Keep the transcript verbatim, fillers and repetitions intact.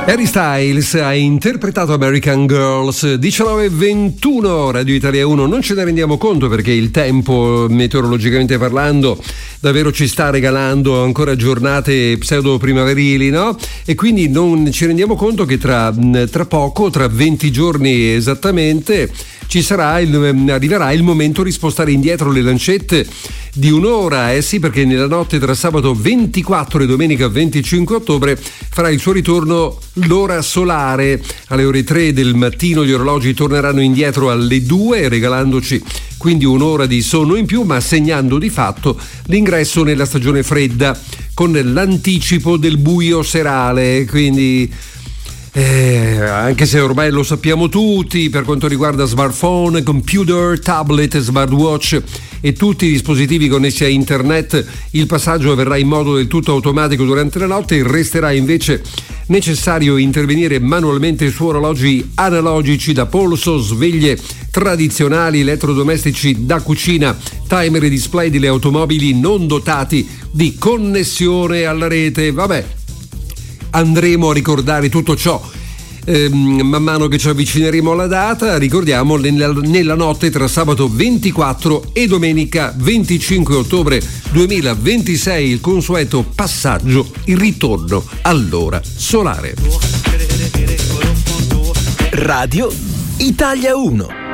Harry Styles ha interpretato American Girls. Diciannove e ventuno, Radio Italia uno. Non ce ne rendiamo conto perché il tempo, meteorologicamente parlando, davvero ci sta regalando ancora giornate pseudo primaverili, no? E quindi non ci rendiamo conto che tra, tra poco, tra venti giorni esattamente, ci sarà il, arriverà il momento di spostare indietro le lancette di un'ora. Eh sì, perché nella notte tra sabato ventiquattro e domenica venticinque ottobre farà il suo ritorno l'ora solare. Alle ore tre del mattino gli orologi torneranno indietro alle due, regalandoci quindi un'ora di sonno in più, ma segnando di fatto l'ingresso nella stagione fredda con l'anticipo del buio serale. Quindi Eh, anche se ormai lo sappiamo tutti, per quanto riguarda smartphone, computer, tablet, smartwatch e tutti i dispositivi connessi a internet, il passaggio avverrà in modo del tutto automatico durante la notte. Resterà invece necessario intervenire manualmente su orologi analogici da polso, sveglie tradizionali, elettrodomestici da cucina, timer e display delle automobili non dotati di connessione alla rete. Vabbè, andremo a ricordare tutto ciò ehm, man mano che ci avvicineremo alla data. Ricordiamo nella, nella notte tra sabato ventiquattro e domenica venticinque ottobre duemilaventisei il consueto passaggio, il ritorno all'ora solare. Radio Italia uno.